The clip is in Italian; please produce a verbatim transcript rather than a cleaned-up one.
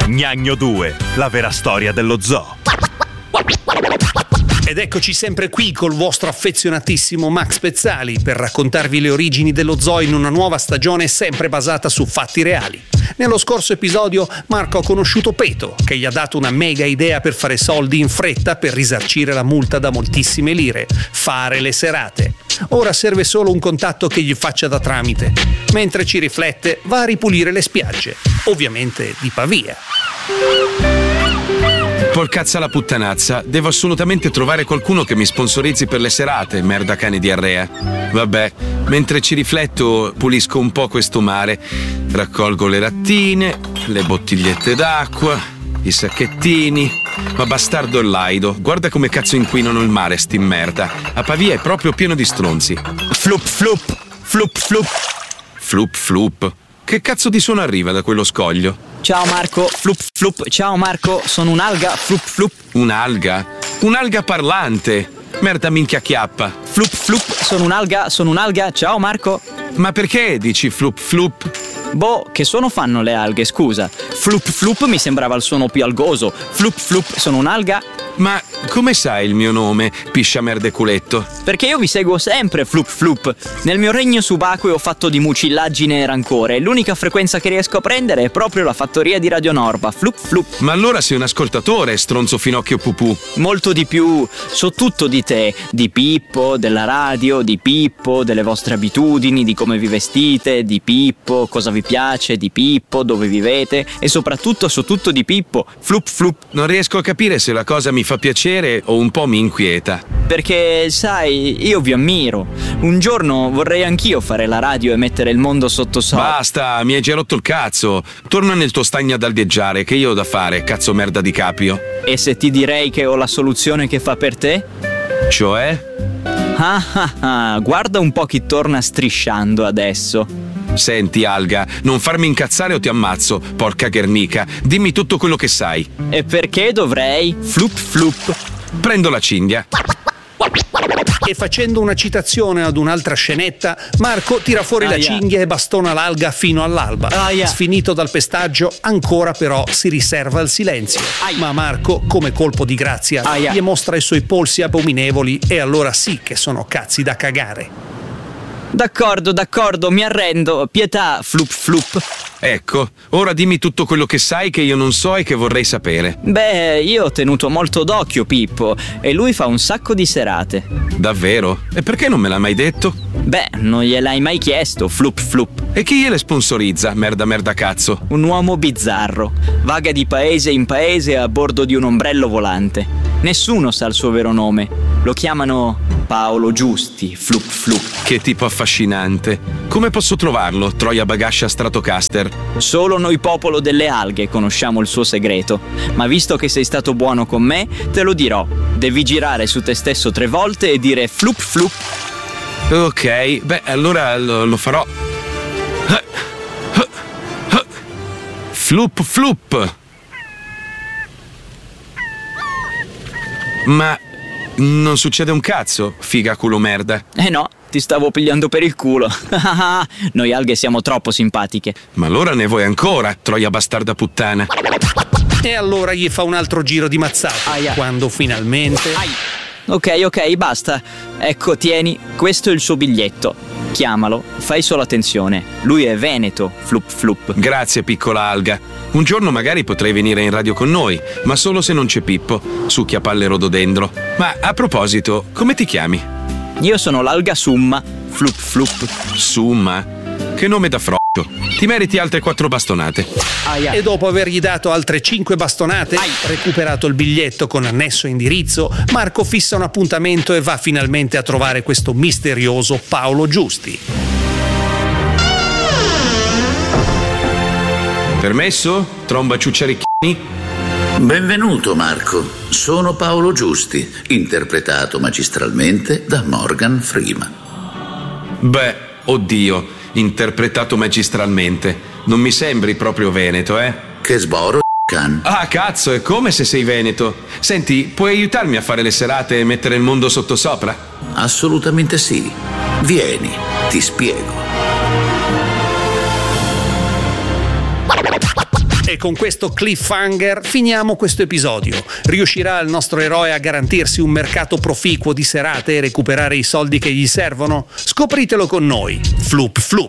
Gnagno due, la vera storia dello zoo. Ed eccoci sempre qui col vostro affezionatissimo Max Pezzali per raccontarvi le origini dello zoo in una nuova stagione sempre basata su fatti reali. Nello scorso episodio Marco ha conosciuto Peto, che gli ha dato una mega idea per fare soldi in fretta per risarcire la multa da moltissime lire: fare le serate. Ora serve solo un contatto che gli faccia da tramite. Mentre ci riflette, va a ripulire le spiagge, ovviamente di Pavia. Porcazza la puttanazza, devo assolutamente trovare qualcuno che mi sponsorizzi per le serate, merda cane diarrea. Vabbè, mentre ci rifletto pulisco un po' questo mare, raccolgo le lattine, le bottigliette d'acqua, i sacchettini. Ma bastardo il laido, guarda come cazzo inquinano il mare sti merda. A Pavia è proprio pieno di stronzi. Flup flup, flup flup, flup flup. Che cazzo di suono arriva da quello scoglio? Ciao Marco, flup flup, ciao Marco, sono un'alga, flup flup. Un'alga? Un'alga parlante! Merda minchia chiappa. Flup flup, sono un'alga, sono un'alga, ciao Marco. Ma perché dici flup flup? Boh, che suono fanno le alghe, scusa? Flup flup mi sembrava il suono più algoso. Flup flup, sono un'alga. Ma come sai il mio nome, piscia merde culetto? Perché io vi seguo sempre, flup flup. Nel mio regno subacqueo fatto di mucillaggine e rancore, l'unica frequenza che riesco a prendere è proprio la fattoria di Radio Norba, flup flup. Ma allora sei un ascoltatore, stronzo finocchio pupù. Molto di più, so tutto di te, di Pippo, della radio, di Pippo, delle vostre abitudini, di come vi vestite, di Pippo, cosa vi piace, di Pippo, dove vivete e soprattutto so tutto di Pippo, flup flup. Non riesco a capire se la cosa mi fa piacere o un po' mi inquieta. Perché, sai, io vi ammiro. Un giorno vorrei anch'io fare la radio e mettere il mondo sotto sopra. Basta, mi hai già rotto il cazzo. Torna nel tuo stagno ad aldeggiare, che io ho da fare, cazzo merda di capio. E se ti direi che ho la soluzione che fa per te? Cioè? Ah ah ah, guarda un po' chi torna strisciando adesso. Senti, alga, non farmi incazzare o ti ammazzo, porca Guernica. Dimmi tutto quello che sai. E perché dovrei? Flup flup. Prendo la cinghia. E facendo una citazione ad un'altra scenetta, Marco tira fuori ah, la yeah. cinghia e bastona l'alga fino all'alba. Ah, yeah. Sfinito dal pestaggio, ancora però si riserva il silenzio. Ah, yeah. Ma Marco, come colpo di grazia, ah, yeah. gli mostra i suoi polsi abominevoli e allora sì che sono cazzi da cagare. D'accordo, d'accordo, mi arrendo. Pietà, flup flup. Ecco, ora dimmi tutto quello che sai che io non so e che vorrei sapere. Beh, io ho tenuto molto d'occhio Pippo e lui fa un sacco di serate. Davvero? E perché non me l'ha mai detto? Beh, non gliel'hai mai chiesto, flup flup. E chi gliele sponsorizza, merda merda cazzo? Un uomo bizzarro, vaga di paese in paese a bordo di un ombrello volante. Nessuno sa il suo vero nome. Lo chiamano Paolo Giusti, flup flup. Che tipo affascinante. Come posso trovarlo, Troia Bagascia Stratocaster? Solo noi popolo delle alghe conosciamo il suo segreto. Ma visto che sei stato buono con me, te lo dirò. Devi girare su te stesso tre volte e dire flup flup. Ok, beh, allora lo, lo farò. Flup flup. Ma non succede un cazzo, figa culo merda. Eh no, ti stavo pigliando per il culo. Noi alghe siamo troppo simpatiche. Ma allora ne vuoi ancora, troia bastarda puttana? E allora gli fa un altro giro di mazzate. Aia. Quando finalmente... Ai. Ok, ok, basta. Ecco, tieni, questo è il suo biglietto. Chiamalo, fai solo attenzione. Lui è veneto, flup flup. Grazie, piccola alga. Un giorno magari potrei venire in radio con noi, ma solo se non c'è Pippo, succhiapalle rododendro. Ma a proposito, come ti chiami? Io sono l'alga Summa, flup flup. Summa? Che nome da froccio. Ti meriti altre quattro bastonate. Aia. E dopo avergli dato altre cinque bastonate, Ai. recuperato il biglietto con annesso indirizzo, Marco fissa un appuntamento e va finalmente a trovare questo misterioso Paolo Giusti. Permesso? Tromba ciucciaricchiani? Benvenuto Marco, sono Paolo Giusti, interpretato magistralmente da Morgan Freeman. Beh, oddio, interpretato magistralmente. Non mi sembri proprio veneto, eh? Che sboro, can. Ah, cazzo, è come se sei veneto. Senti, puoi aiutarmi a fare le serate e mettere il mondo sottosopra? Assolutamente sì. Vieni, ti spiego. E con questo cliffhanger finiamo questo episodio. Riuscirà il nostro eroe a garantirsi un mercato proficuo di serate e recuperare i soldi che gli servono? Scopritelo con noi. Floop Floop.